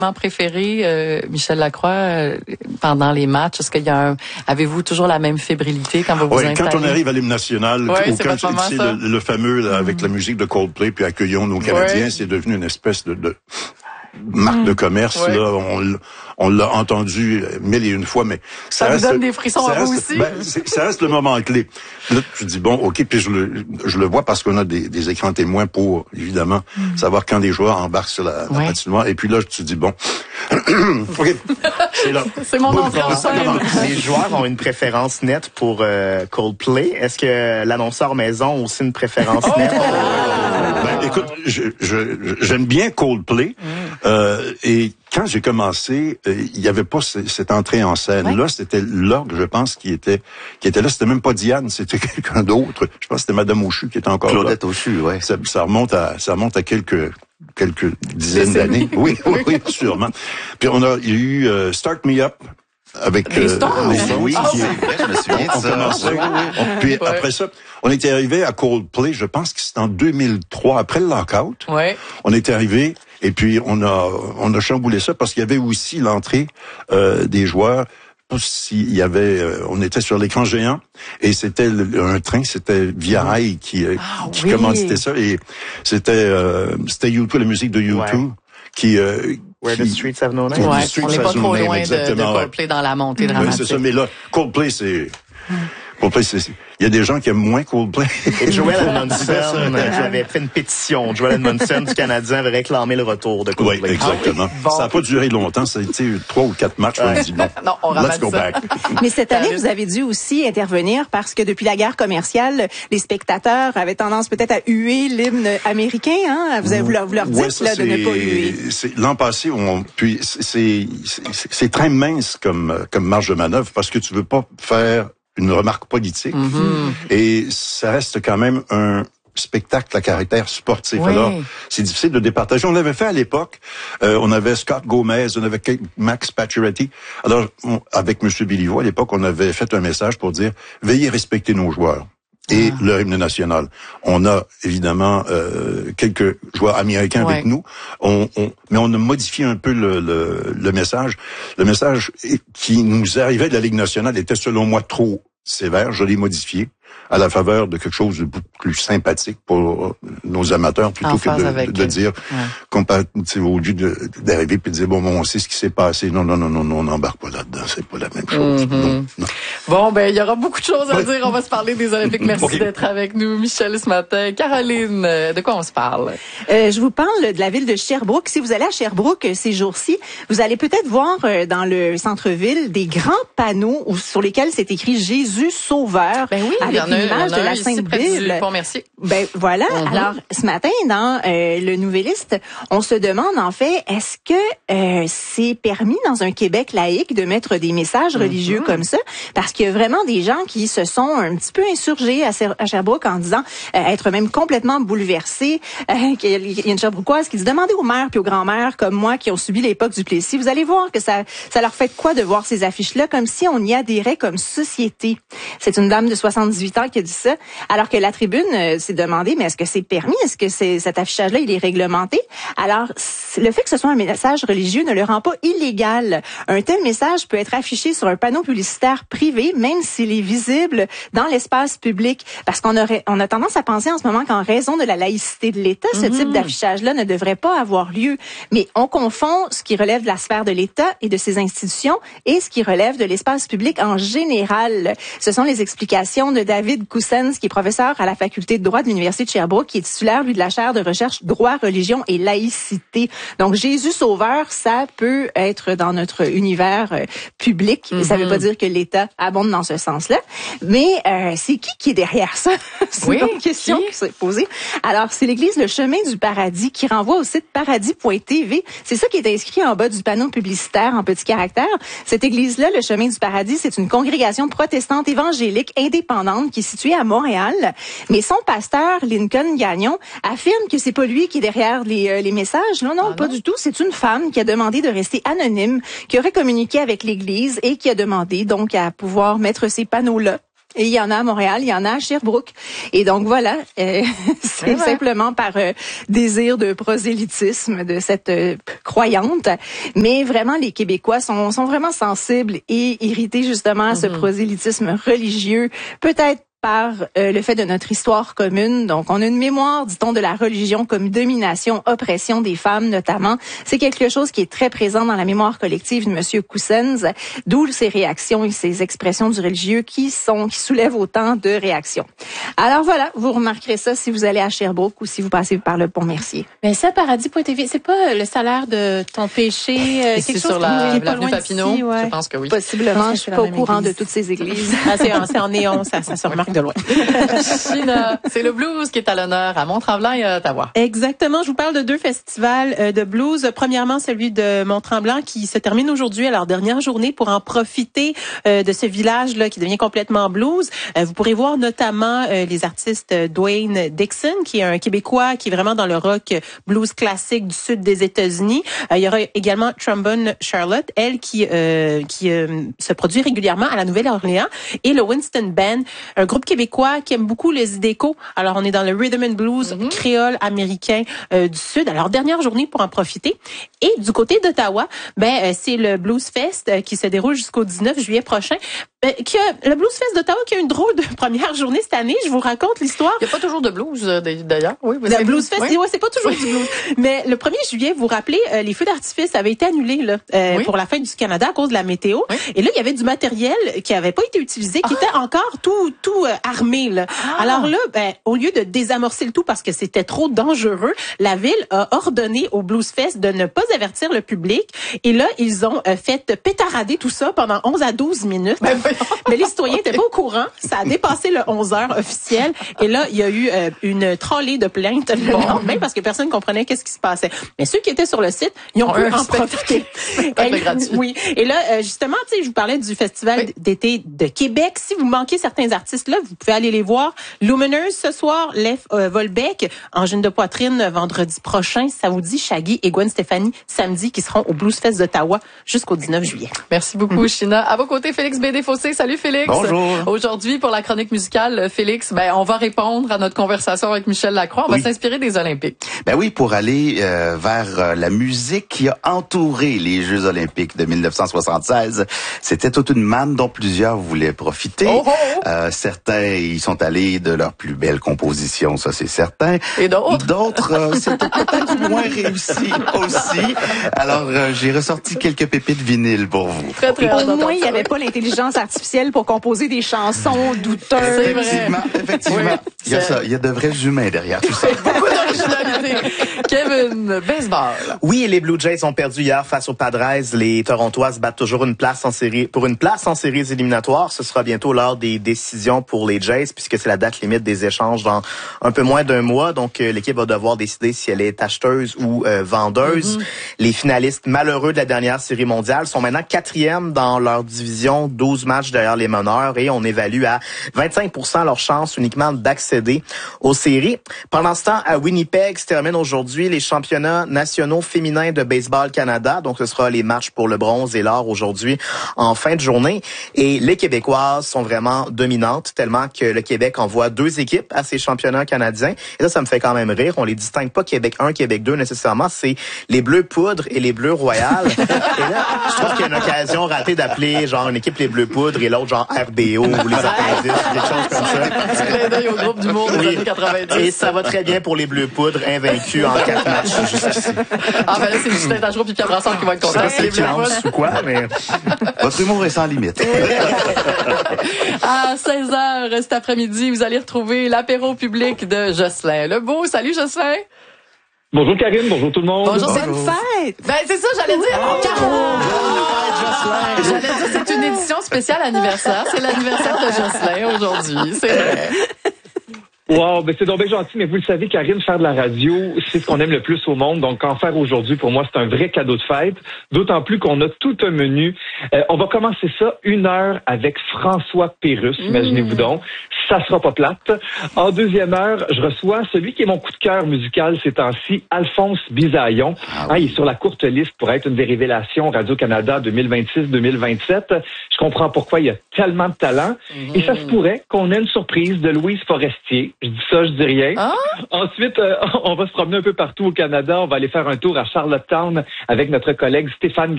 Préféré, Michel Lacroix, pendant les matchs? Est-ce qu'il y a avez-vous toujours la même fébrilité quand vous vous installez? Quand on arrive à l'hymne national, ou quand c'est le fameux, là, avec la musique de Coldplay, puis accueillons nos Canadiens, c'est devenu une espèce de marque de commerce, là, on l'a entendu mille et une fois, mais ça vous donne des frissons à vous aussi? Ça reste le moment clé. Là, tu dis bon, ok, puis je le vois parce qu'on a des écrans témoins pour, évidemment, savoir quand des joueurs embarquent sur la patinoire, et puis là, tu dis bon, ok, c'est là. C'est mon entrée en scène. Les joueurs ont une préférence nette pour Coldplay. Est-ce que l'annonceur maison a aussi une préférence nette? Écoute, j'aime bien Coldplay, et quand j'ai commencé, il y avait pas cette entrée en scène. Là, c'était l'orgue, je pense, qui était là. C'était même pas Diane, c'était quelqu'un d'autre. Je pense que c'était Madame Auchu qui était encore Claudette Auchu, ouais. Ça remonte à quelques dizaines d'années. Oui, sûrement. Puis il y a eu Start Me Up. Avec les Stones, oui, je me souviens de ça. Puis après ça, on était arrivé à Coldplay, je pense que c'était en 2003, après le lockout. Ouais. On était arrivé et puis on a chamboulé ça parce qu'il y avait aussi l'entrée des joueurs. S'il y avait, on était sur l'écran géant et c'était un train, c'était Via Rail qui commanditait ça, et c'était U2, la musique de U2 qui Where the Streets Have No Name. On n'est pas trop loin de Coldplay dans la montée dramatique. Oui, c'est ça, mais là, Coldplay, il y a des gens qui aiment moins Coldplay. Et Joel Edmondson, j'avais fait une pétition. Joel Edmondson du Canadien avait réclamé le retour de Coldplay. Oui, exactement. Ça n'a pas duré longtemps. Ça a été 3 ou 4 matchs. On dit non, let's go back. Mais cette année, vous avez dû aussi intervenir parce que depuis la guerre commerciale, les spectateurs avaient tendance peut-être à huer l'hymne américain. Hein? Vous leur dites là, de ne pas huer. L'an passé, puis c'est très mince comme marge de manœuvre parce que tu veux pas faire une remarque politique, et ça reste quand même un spectacle à caractère sportif. Oui. Alors, c'est difficile de départager. On l'avait fait à l'époque. On avait Scott Gomez, on avait Max Pacioretty. Alors, avec M. Béliveau, à l'époque, on avait fait un message pour dire « Veillez respecter nos joueurs ». Et le hymne national. On a évidemment quelques joueurs américains avec nous. Mais on a modifié un peu le message. Le message qui nous arrivait de la Ligue nationale était selon moi trop sévère. Je l'ai modifié à la faveur de quelque chose de beaucoup plus sympathique pour nos amateurs, plutôt que de dire, au lieu d'arriver puis de dire, bon, on sait ce qui s'est passé. Non, on n'embarque pas là-dedans. C'est pas la même chose. Non. Bon, il y aura beaucoup de choses à dire. On va se parler des Olympiques. Merci d'être avec nous, Michel, ce matin. Caroline, de quoi on se parle? Je vous parle de la ville de Sherbrooke. Si vous allez à Sherbrooke ces jours-ci, vous allez peut-être voir dans le centre-ville des grands panneaux sur lesquels c'est écrit Jésus Sauveur. Ben oui, avec une image de la Sainte Bible. Ben voilà. Alors, ce matin, dans le Nouvelliste, on se demande en fait, est-ce que c'est permis dans un Québec laïque de mettre des messages religieux comme ça? Parce qu'il y a vraiment des gens qui se sont un petit peu insurgés à Sherbrooke en disant être même complètement bouleversés. Il y a une Sherbrookoise qui dit, demandez aux mères puis aux grands-mères comme moi qui ont subi l'époque du Plessis, vous allez voir que ça leur fait quoi de voir ces affiches-là, comme si on y adhérait comme société. C'est une dame de 78 ans qui a dit ça, alors que la tribune s'est demandé, mais est-ce que c'est permis? Est-ce que cet affichage-là, il est réglementé? Alors, le fait que ce soit un message religieux ne le rend pas illégal. Un tel message peut être affiché sur un panneau publicitaire privé, même s'il est visible dans l'espace public. Parce qu'on a tendance à penser en ce moment qu'en raison de la laïcité de l'État, ce type d'affichage-là ne devrait pas avoir lieu. Mais on confond ce qui relève de la sphère de l'État et de ses institutions et ce qui relève de l'espace public en général. Ce sont les explications de David Coussens, qui est professeur à la faculté de droit de l'Université de Sherbrooke, qui est titulaire, lui, de la chaire de recherche droit, religion et laïcité. Donc, Jésus Sauveur, ça peut être dans notre univers public. Ça veut pas dire que l'État abonde dans ce sens-là. Mais c'est qui est derrière ça? C'est une autre question qui s'est posée. Alors, c'est l'église Le Chemin du Paradis qui renvoie au site paradis.tv. C'est ça qui est inscrit en bas du panneau publicitaire en petits caractères. Cette église-là, Le Chemin du Paradis, c'est une congrégation protestante évangélique indépendante qui est située à Montréal. Mais son pasteur, Lincoln Gagnon, affirme que c'est pas lui qui est derrière les messages. Non, pas du tout. C'est une femme qui a demandé de rester anonyme, qui aurait communiqué avec l'église et qui a demandé donc à pouvoir mettre ces panneaux-là Et il y en a à Montréal, il y en a à Sherbrooke. Et donc voilà, c'est simplement par désir de prosélytisme de cette croyante. Mais vraiment, les Québécois sont vraiment sensibles et irrités justement à ce prosélytisme religieux. Peut-être par le fait de notre histoire commune. Donc, on a une mémoire, dit-on, de la religion comme domination, oppression des femmes notamment. C'est quelque chose qui est très présent dans la mémoire collective de Monsieur Coussens, d'où ces réactions et ces expressions du religieux qui soulèvent autant de réactions. Alors voilà, vous remarquerez ça si vous allez à Sherbrooke ou si vous passez par le Pont-Mercier. Mais ça, Paradis.tv, c'est pas le salaire de ton péché, quelque chose sur l'avenue Papineau, je pense que oui. Possiblement, je suis pas au courant de toutes ces églises. C'est en néon, ça se remarque de loin. China, c'est le blues qui est à l'honneur à Mont-Tremblant et à Ottawa. Exactement. Je vous parle de 2 festivals de blues. Premièrement, celui de Mont-Tremblant qui se termine aujourd'hui à leur dernière journée pour en profiter de ce village-là qui devient complètement blues. Vous pourrez voir notamment les artistes Dwayne Dixon, qui est un Québécois qui est vraiment dans le rock blues classique du sud des États-Unis. Il y aura également Trombone Charlotte, elle qui se produit régulièrement à la Nouvelle-Orléans, et le Winston Band, un groupe québécois qui aime beaucoup les Zydeco. Alors, on est dans le rhythm and blues créole américain du Sud. Alors, dernière journée pour en profiter. Et du côté d'Ottawa, c'est le Blues Fest qui se déroule jusqu'au 19 juillet prochain. Le Blues Fest d'Ottawa qui a une drôle de première journée cette année. Je vous raconte l'histoire. Il n'y a pas toujours de blues, d'ailleurs. Oui, le Blues Fest, c'est pas toujours du blues. Mais le 1er juillet, vous vous rappelez, les feux d'artifice avaient été annulés pour la fête du Canada à cause de la météo. Oui. Et là, il y avait du matériel qui avait pas été utilisé, qui était encore tout armé. Là. Alors là, au lieu de désamorcer le tout parce que c'était trop dangereux, la ville a ordonné au Blues Fest de ne pas avertir le public. Et là, ils ont fait pétarader tout ça pendant 11 à 12 minutes. Mais les citoyens n'étaient pas au courant. Ça a dépassé le 11 heures officiel. Et là, il y a eu une trolley de plaintes le lendemain parce que personne ne comprenait qu'est-ce qui se passait. Mais ceux qui étaient sur le site, ils ont pu en profiter. Oui. Et là, justement, tu sais, je vous parlais du Festival d'été de Québec. Si vous manquez certains artistes là, vous pouvez aller les voir. Lumineuse ce soir, Lev Volbeck, Angine de poitrine vendredi prochain. Ça vous dit Shaggy et Gwen Stefani samedi qui seront au Blues Fest d'Ottawa jusqu'au 19 juillet. Merci beaucoup, China. À vos côtés, Félix Bédé-Fossé. Salut, Félix. Bonjour. Aujourd'hui, pour la chronique musicale, Félix, on va répondre à notre conversation avec Michel Lacroix. On va s'inspirer des Olympiques. Pour aller vers la musique qui a entouré les Jeux Olympiques de 1976. C'était toute une manne dont plusieurs voulaient profiter. Certains, ils sont allés de leur plus belle composition, ça c'est certain. Et d'autres? D'autres, c'était peut-être moins réussi aussi. Alors, j'ai ressorti quelques pépites vinyles pour vous. Très, très Au moins, il n'y avait pas l'intelligence artificielle pour composer des chansons douteuses. Effectivement. Oui, il y a de vrais humains derrière tout ça. Beaucoup d'originalité. Kevin, baseball. Oui, les Blue Jays ont perdu hier face aux Padres. Les Torontois se battent toujours pour une place en séries éliminatoires. Ce sera bientôt l'heure des décisions pour les Jays puisque c'est la date limite des échanges dans un peu moins d'un mois. Donc, l'équipe va devoir décider si elle est acheteuse ou vendeuse. Les finalistes malheureux de la dernière série mondiale sont maintenant 4e dans leur division, 12 matchs derrière les meneurs et on évalue à 25% leur chance uniquement d'accéder aux séries. Pendant ce temps, à Winnipeg se terminent aujourd'hui les championnats nationaux féminins de baseball Canada. Donc, ce sera les matchs pour le bronze et l'or aujourd'hui en fin de journée. Et les Québécoises sont vraiment dominantes tellement que le Québec envoie 2 équipes à ces championnats canadiens. Et ça me fait quand même rire. On les distingue pas Québec 1, Québec 2 nécessairement. C'est les Bleus Poudre et les Bleus Royales. Et là, je trouve qu'il y a une occasion ratée d'appeler genre une équipe les Bleus Poudre et l'autre genre RBO ou les Appendices, quelque chose comme ça. Petit clin d'œil au groupe d'humour des années 90. Et ça va très bien pour les Bleus Poudre, invaincus en 4 matchs jusqu'ici. Là, c'est Justin Tachereau et Pierre Brassard qui vont être contents. C'est les Bleus Poudre ou quoi, mais... Votre humour est sans limite. À 16h cet après-midi, vous allez retrouver l'apéro public de Jocelyn Lebeau. Salut, Jocelyn. Bonjour Karine, bonjour tout le monde. Bonjour, bonne fête. C'est ça, j'allais dire. J'allais dire, c'est une édition spéciale anniversaire. C'est l'anniversaire de Jocelyn aujourd'hui, c'est vrai. Wow, ben c'est donc bien gentil, mais vous le savez, Karine, faire de la radio, c'est ce qu'on aime le plus au monde. Donc, en faire aujourd'hui, pour moi, c'est un vrai cadeau de fête. D'autant plus qu'on a tout un menu. On va commencer ça 1 heure avec François Pérusse, imaginez-vous donc. Ça sera pas plate. En deuxième heure, je reçois celui qui est mon coup de cœur musical ces temps-ci, Alphonse Bisaillon. Il est sur la courte liste pour être une des révélations Radio-Canada 2026-2027. Je comprends pourquoi il y a tellement de talent. Et ça se pourrait qu'on ait une surprise de Louise Forestier. Je dis ça, je dis rien. Ensuite, on va se promener un peu partout au Canada. On va aller faire un tour à Charlottetown avec notre collègue Stéphane